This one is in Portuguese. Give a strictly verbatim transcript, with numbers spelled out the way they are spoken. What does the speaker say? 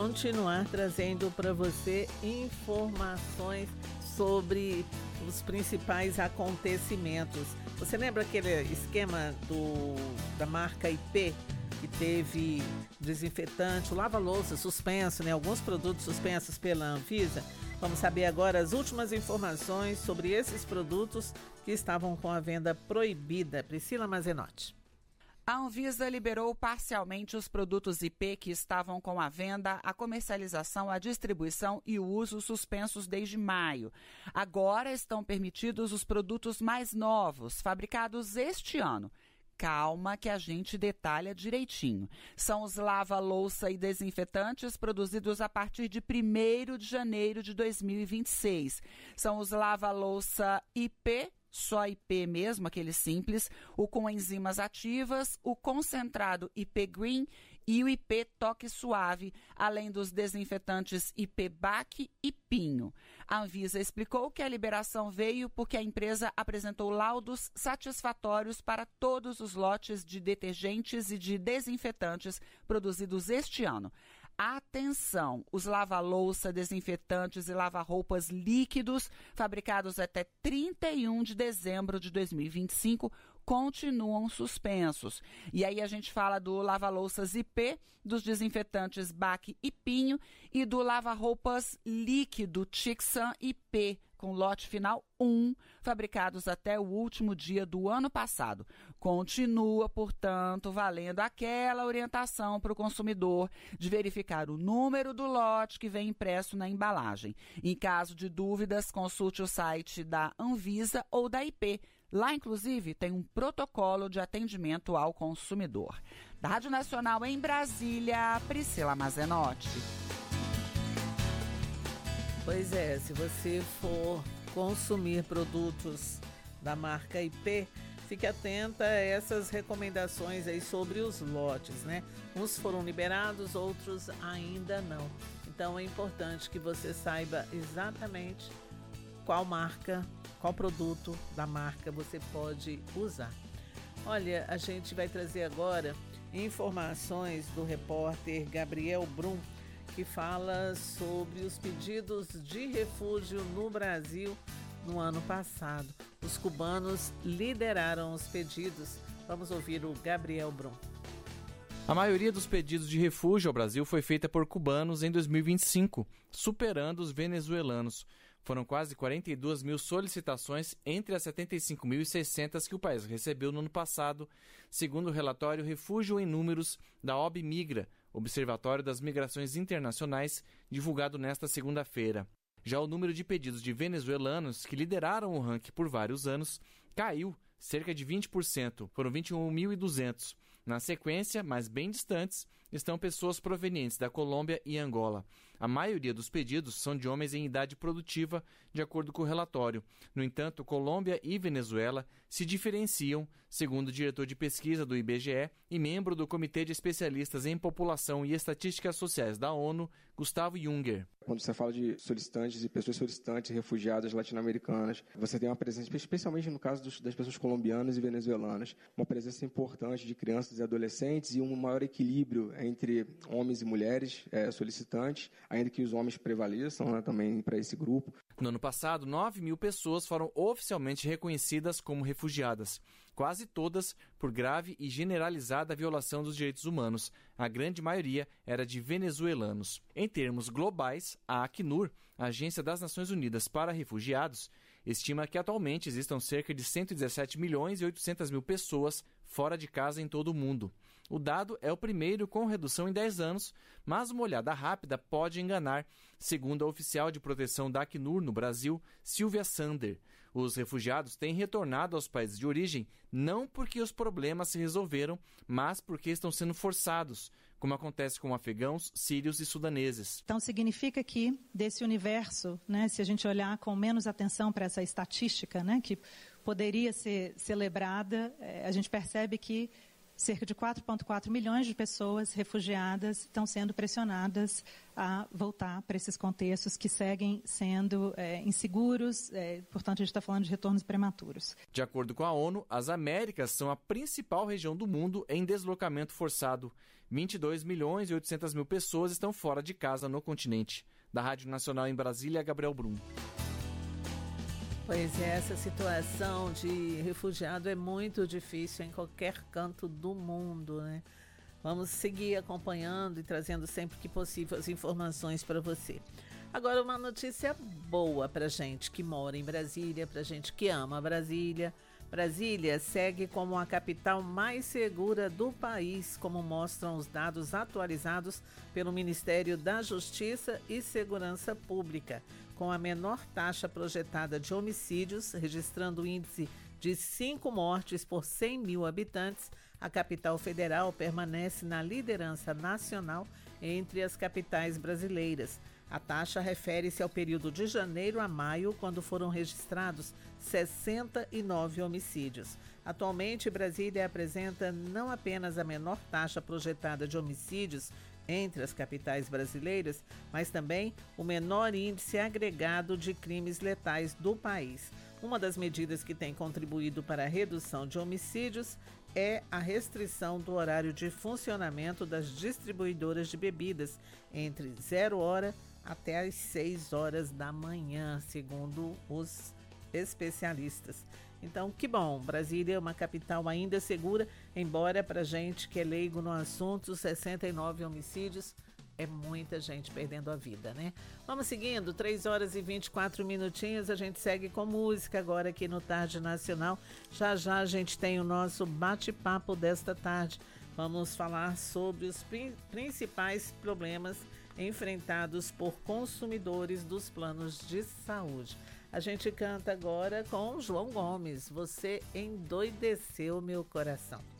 continuar trazendo para você informações sobre os principais acontecimentos. Você lembra aquele esquema do, da marca I P, que teve desinfetante, o lava-louça suspenso, né? Alguns produtos suspensos pela Anvisa? Vamos saber agora as últimas informações sobre esses produtos que estavam com a venda proibida. Priscila Mazenotti. A Anvisa liberou parcialmente os produtos I P que estavam com a venda, a comercialização, a distribuição e o uso suspensos desde maio. Agora estão permitidos os produtos mais novos, fabricados este ano. Calma que a gente detalha direitinho. São os lava-louça e desinfetantes produzidos a partir de primeiro de janeiro de dois mil e vinte e seis. São os lava-louça I P, só I P mesmo, aquele simples, o com enzimas ativas, o concentrado I P Green e o I P Toque Suave, além dos desinfetantes I P B A C e Pinho. A Anvisa explicou que a liberação veio porque a empresa apresentou laudos satisfatórios para todos os lotes de detergentes e de desinfetantes produzidos este ano. Atenção, os lava-louça, desinfetantes e lava-roupas líquidos fabricados até trinta e um de dezembro de dois mil e vinte e cinco continuam suspensos. E aí a gente fala do lava-louças I P, dos desinfetantes B A C e Pinho e do lava-roupas líquido Tixan I P, com lote final um, fabricados até o último dia do ano passado. Continua, portanto, valendo aquela orientação para o consumidor de verificar o número do lote que vem impresso na embalagem. Em caso de dúvidas, consulte o site da Anvisa ou da I P. Lá, inclusive, tem um protocolo de atendimento ao consumidor. Da Rádio Nacional em Brasília, Priscila Mazenotti. Pois é, se você for consumir produtos da marca I P, fique atenta a essas recomendações aí sobre os lotes, né? Uns foram liberados, outros ainda não. Então é importante que você saiba exatamente qual marca, qual produto da marca você pode usar. Olha, a gente vai trazer agora informações do repórter Gabriel Brum, que fala sobre os pedidos de refúgio no Brasil no ano passado. Os cubanos lideraram os pedidos. Vamos ouvir o Gabriel Brum. A maioria dos pedidos de refúgio ao Brasil foi feita por cubanos em dois mil e vinte e cinco, superando os venezuelanos. Foram quase quarenta e duas mil solicitações entre as setenta e cinco mil e seiscentas que o país recebeu no ano passado, segundo o relatório Refúgio em Números da O B Migra, Observatório das Migrações Internacionais, divulgado nesta segunda-feira. Já o número de pedidos de venezuelanos, que lideraram o ranking por vários anos, caiu cerca de vinte por cento, foram vinte e um mil e duzentos. Na sequência, mas bem distantes, estão pessoas provenientes da Colômbia e Angola. A maioria dos pedidos são de homens em idade produtiva, de acordo com o relatório. No entanto, Colômbia e Venezuela se diferenciam, segundo o diretor de pesquisa do I B G E e membro do Comitê de Especialistas em População e Estatísticas Sociais da ONU, Gustavo Junger. Quando você fala de solicitantes e pessoas solicitantes, refugiadas latino-americanas, você tem uma presença, especialmente no caso dos, das pessoas colombianas e venezuelanas, uma presença importante de crianças e adolescentes e um maior equilíbrio entre homens e mulheres é, solicitantes, ainda que os homens prevaleçam, né, também para esse grupo. No ano passado, nove mil pessoas foram oficialmente reconhecidas como refugiadas, quase todas por grave e generalizada violação dos direitos humanos. A grande maioria era de venezuelanos. Em termos globais, a Acnur, a Agência das Nações Unidas para Refugiados, estima que atualmente existam cerca de cento e dezessete milhões e oitocentas mil pessoas fora de casa em todo o mundo. O dado é o primeiro com redução em dez anos, mas uma olhada rápida pode enganar, segundo a oficial de proteção da Acnur no Brasil, Silvia Sander. Os refugiados têm retornado aos países de origem não porque os problemas se resolveram, mas porque estão sendo forçados, como acontece com afegãos, sírios e sudaneses. Então significa que desse universo, né, se a gente olhar com menos atenção para essa estatística, né, que poderia ser celebrada, a gente percebe que cerca de quatro vírgula quatro milhões de pessoas refugiadas estão sendo pressionadas a voltar para esses contextos que seguem sendo é, inseguros, é, portanto a gente está falando de retornos prematuros. De acordo com a ONU, as Américas são a principal região do mundo em deslocamento forçado. vinte e dois milhões e oitocentas mil pessoas estão fora de casa no continente. Da Rádio Nacional em Brasília, Gabriel Brum. Pois é, essa situação de refugiado é muito difícil em qualquer canto do mundo, né? Vamos seguir acompanhando e trazendo sempre que possível as informações para você. Agora, uma notícia boa para gente que mora em Brasília, para gente que ama Brasília. Brasília segue como a capital mais segura do país, como mostram os dados atualizados pelo Ministério da Justiça e Segurança Pública, com a menor taxa projetada de homicídios, registrando o índice de cinco mortes por cem mil habitantes. A capital federal permanece na liderança nacional entre as capitais brasileiras. A taxa refere-se ao período de janeiro a maio, quando foram registrados sessenta e nove homicídios. Atualmente, Brasília apresenta não apenas a menor taxa projetada de homicídios entre as capitais brasileiras, mas também o menor índice agregado de crimes letais do país. Uma das medidas que tem contribuído para a redução de homicídios é a restrição do horário de funcionamento das distribuidoras de bebidas entre zero hora até às seis horas da manhã, segundo os especialistas. Então, que bom, Brasília é uma capital ainda segura, embora para gente que é leigo no assunto, sessenta e nove homicídios é muita gente perdendo a vida, né? Vamos seguindo, três horas e vinte e quatro minutinhos, a gente segue com música agora aqui no Tarde Nacional. Já já a gente tem o nosso bate-papo desta tarde. Vamos falar sobre os prin- principais problemas enfrentados por consumidores dos planos de saúde. A gente canta agora com João Gomes, Você Endoideceu Meu Coração.